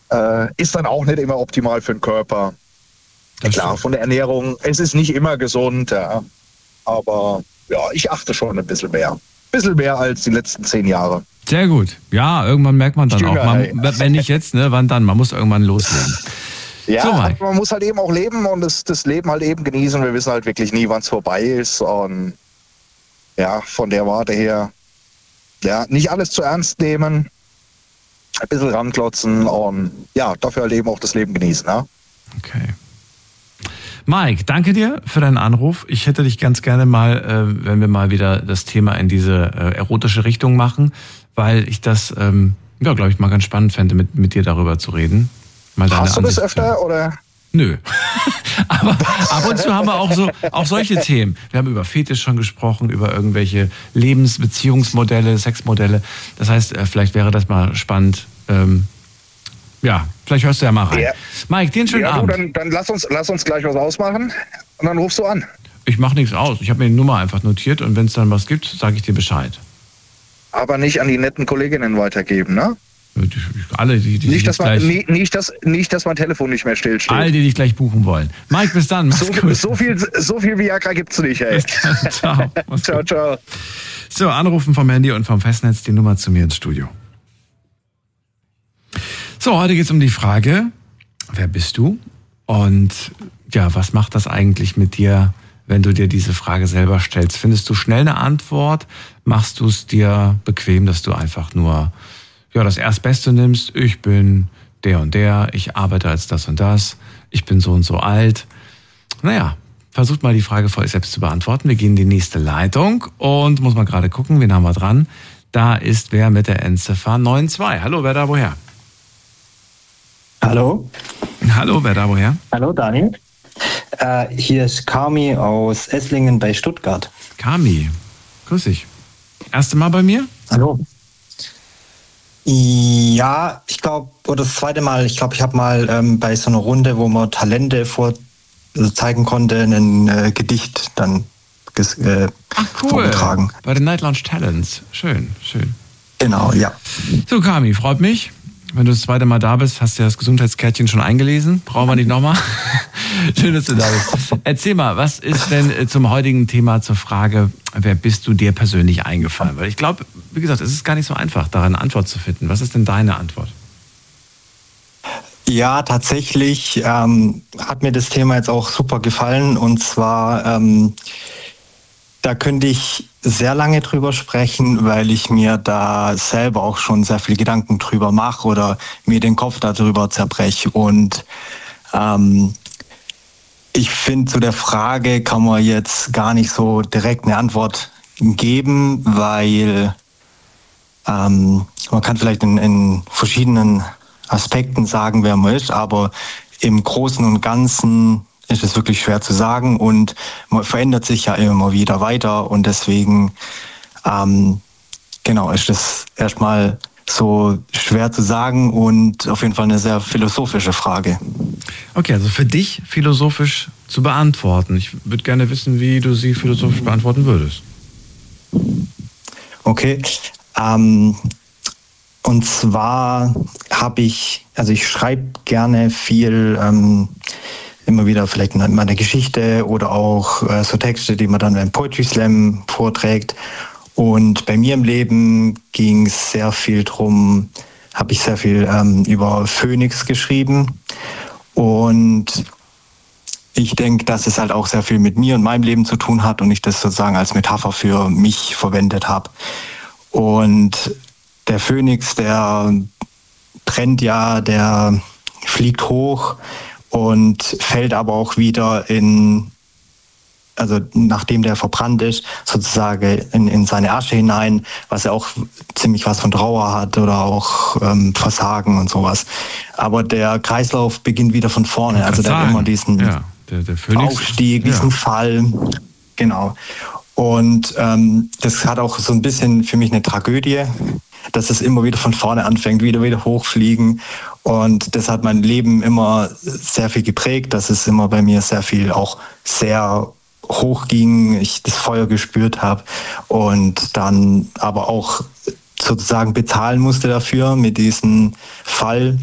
ist dann auch nicht immer optimal für den Körper. Klar, von der Ernährung, es ist nicht immer gesund, ja. Aber ja, ich achte schon ein bisschen mehr. Ein bisschen mehr als die letzten 10 Jahre. Sehr gut. Ja, irgendwann merkt man dann auch. Wenn nicht jetzt, ne, wann dann? Man muss irgendwann loslegen. Ja, so, man muss halt eben auch leben und das Leben halt eben genießen. Wir wissen halt wirklich nie, wann es vorbei ist. Und ja, von der Warte her, ja, nicht alles zu ernst nehmen, ein bisschen ranklotzen und ja, dafür halt eben auch das Leben genießen. Ja? Okay. Mike, danke dir für deinen Anruf. Ich hätte dich ganz gerne mal, wenn wir mal wieder das Thema in diese erotische Richtung machen, weil ich das, glaube ich, mal ganz spannend fände, mit dir darüber zu reden. Mal Hast du das öfter, oder? Nö. Aber ab und zu haben wir auch solche Themen. Wir haben über Fetisch schon gesprochen, über irgendwelche Lebensbeziehungsmodelle, Sexmodelle. Das heißt, vielleicht wäre das mal spannend. Ja, vielleicht hörst du ja mal rein. Ja. Mike, dir einen schönen Abend. Dann lass uns gleich was ausmachen und dann rufst du an. Ich mache nichts aus. Ich habe mir die Nummer einfach notiert und wenn es dann was gibt, sage ich dir Bescheid. Aber nicht an die netten Kolleginnen weitergeben, ne? Alle, die nicht, dass mein Telefon nicht mehr stillsteht. Alle, die dich gleich buchen wollen. Mike, bis dann. So viel Viagra gibt's nicht, ey. Ciao. Ciao. So, anrufen vom Handy und vom Festnetz die Nummer zu mir ins Studio. So, heute geht's um die Frage, wer bist du? Und ja, was macht das eigentlich mit dir, wenn du dir diese Frage selber stellst? Findest du schnell eine Antwort? Machst du es dir bequem, dass du einfach nur das Erstbeste nimmst? Ich bin der und der, ich arbeite als das und das, ich bin so und so alt. Naja, versucht mal die Frage vor euch selbst zu beantworten. Wir gehen in die nächste Leitung und muss mal gerade gucken, wen haben wir dran? Da ist wer mit der Endziffer 92. Hallo, wer da woher? Hallo. Hallo, wer da woher? Hallo, Daniel. Hier ist Kami aus Esslingen bei Stuttgart. Kami, grüß dich. Erste Mal bei mir? Hallo. Ja, ich glaube, oder das zweite Mal, ich habe mal bei so einer Runde, wo man Talente zeigen konnte, ein Gedicht dann vorgetragen. Bei den Night Lounge Talents. Schön. Genau, ja. So, Kami, freut mich. Wenn du das zweite Mal da bist, hast du das Gesundheitskärtchen schon eingelesen. Brauchen wir nicht nochmal. Schön, dass du da bist. Erzähl mal, was ist denn zum heutigen Thema zur Frage, wer bist du dir persönlich eingefallen? Weil ich glaube, wie gesagt, es ist gar nicht so einfach, daran eine Antwort zu finden. Was ist denn deine Antwort? Ja, tatsächlich hat mir das Thema jetzt auch super gefallen. Und zwar, da könnte ich sehr lange drüber sprechen, weil ich mir da selber auch schon sehr viel Gedanken drüber mache oder mir den Kopf darüber zerbreche. Und ich finde, zu der Frage kann man jetzt gar nicht so direkt eine Antwort geben, weil man kann vielleicht in verschiedenen Aspekten sagen, wer man ist, aber im Großen und Ganzen ist es wirklich schwer zu sagen und man verändert sich ja immer wieder weiter und deswegen ist es erstmal so schwer zu sagen und auf jeden Fall eine sehr philosophische Frage. Okay, also für dich philosophisch zu beantworten. Ich würde gerne wissen, wie du sie philosophisch beantworten würdest. Okay, und zwar ich schreibe gerne viel immer wieder vielleicht meine Geschichte oder auch so Texte, die man dann beim Poetry Slam vorträgt. Und bei mir im Leben ging es sehr viel drum, habe ich sehr viel über Phönix geschrieben. Und ich denke, dass es halt auch sehr viel mit mir und meinem Leben zu tun hat und ich das sozusagen als Metapher für mich verwendet habe. Und der Phönix, der brennt ja, der fliegt hoch und fällt aber auch wieder nachdem der verbrannt ist, sozusagen in seine Asche hinein, was ja auch ziemlich was von Trauer hat oder auch Versagen und sowas. Aber der Kreislauf beginnt wieder von vorne. Also der hat immer diesen der Phönix, Aufstieg, diesen Fall. Genau. Und das hat auch so ein bisschen für mich eine Tragödie, dass es immer wieder von vorne anfängt, wieder hochfliegen. Und das hat mein Leben immer sehr viel geprägt, dass es immer bei mir sehr viel auch sehr hoch ging, ich das Feuer gespürt habe und dann aber auch sozusagen bezahlen musste dafür mit diesem Fall.